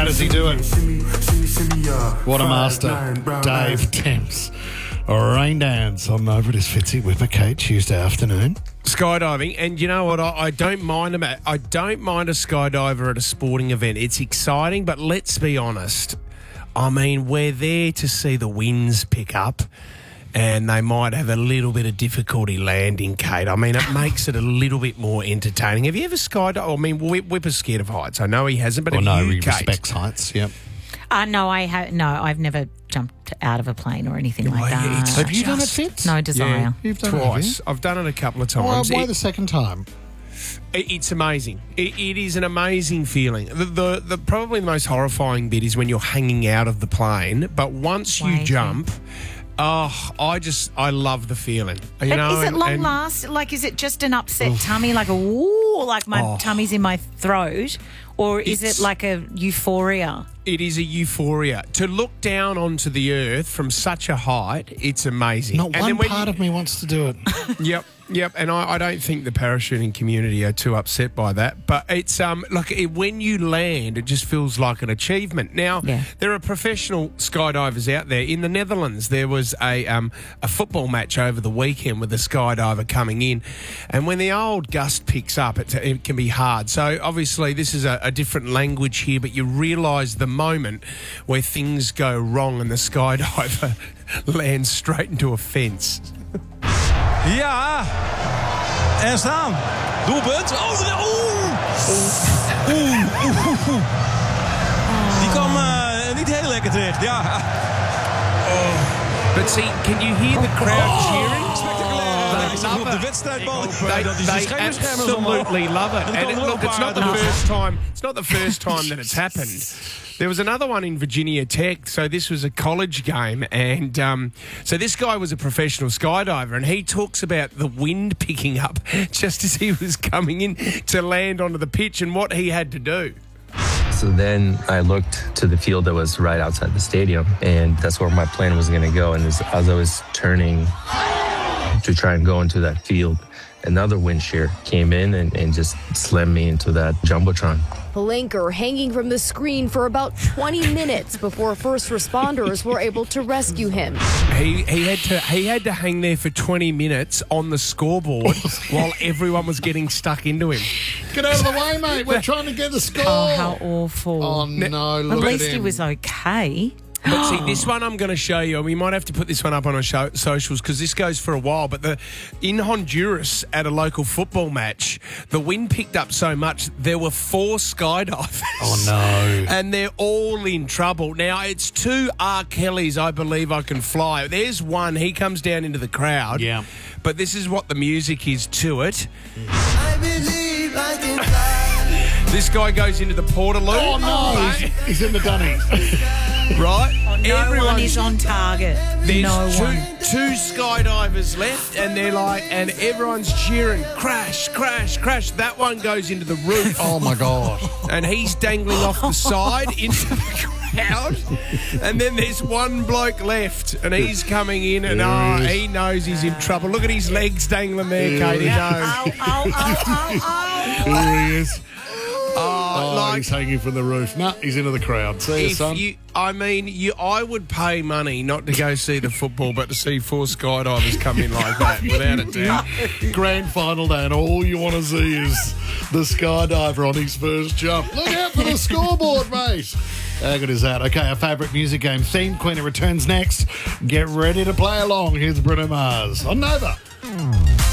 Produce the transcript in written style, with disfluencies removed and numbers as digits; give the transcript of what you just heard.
How does he do it? What a master. Dave Thames. Rain Dance on Over. It is Fitzy Whipper Kate, Tuesday afternoon. Skydiving, and you know what? I don't mind them. I don't mind a skydiver at a sporting event. It's exciting, but let's be honest. I mean, we're there to see the winds pick up, and they might have a little bit of difficulty landing, Kate. I mean, it makes it a little bit more entertaining. Have you ever skydived? I mean, Whipper's scared of heights. I know he hasn't, but Well, have no, you, he Kate? respects heights, yep. No, I've never jumped out of a plane or anything like yeah, that. it's Have you done it, Fitz? No desire. Yeah, You've done twice. it, I've done it a couple of have you? times. Why the second time? It's amazing. It is an amazing feeling. The probably the most horrifying bit is when you're hanging out of the plane, but once you Waiting. jump, I love the feeling. You But know, is it long and- last? Like, is it just an upset tummy, like a woo, like my tummy's in my throat? Or is it like a euphoria? It is a euphoria. To look down onto the earth from such a height, it's amazing. Not And one then when part of me wants to do it. Yep. And I don't think the parachuting community are too upset by that. But it's when you land, it just feels like an achievement. Now, Yeah. there are professional skydivers out there. In the Netherlands, there was a football match over the weekend with a skydiver coming in. And when the old gust picks up, it can be hard. So, obviously, this is a different language here, but you realise the moment where things go wrong and the skydiver lands straight into a fence. Ja, er staan. Doelpunt. Die kwam niet heel lekker terecht. Ja. But see, can you hear the crowd cheering? Spectaculair. Op de wedstrijdbal. They absolutely love it. And look, it's not the first time. It's not the first time that it's happened. There was another one in Virginia Tech. So this was a college game, and so this guy was a professional skydiver, and he talks about the wind picking up just as he was coming in to land onto the pitch, and what he had to do. So then I looked to the field that was right outside the stadium, and that's where my plane was going to go. And as I was turning to try and go into that field, another wind shear came in and just slammed me into that Jumbotron. Palanker hanging from the screen for about 20 minutes before first responders were able to rescue him. He had to hang there for 20 minutes on the scoreboard while everyone was getting stuck into him. Get out of the way, mate. We're trying to get the score. Oh, how awful. Oh, no. At Look least at him. he was okay. But see, this one I'm going to show you, and we might have to put this one up on our socials because this goes for a while, but in Honduras at a local football match, the wind picked up so much, there were 4 skydivers. Oh, no. And they're all in trouble. Now, it's 2 R. Kellys, I Believe I Can Fly. There's one, he comes down into the crowd. Yeah. But this is what the music is to it. I believe I can fly. This guy goes into the Portaloo. Oh, no. He's in the dunny. Right? No one is on target. There's No one. two skydivers left, and they're like, and everyone's cheering, crash, crash, crash. That one goes into the roof, Oh, my God. and he's dangling off the side into the crowd. And then there's one bloke left, and he's coming in, and There he is. he knows he's in trouble. Look at his legs dangling there, Kate. He knows. Here he is. Oh, like, he's hanging from the roof. Nah, he's into the crowd. See you, if son. I would pay money not to go see the football, but to see 4 skydivers come in like that, without a doubt. Grand final day, and all you want to see is the skydiver on his first jump. Look out for the scoreboard, mate. How good is that? Okay, our favourite music game, Theme Queen, it returns next. Get ready to play along. Here's Bruno Mars on Nova.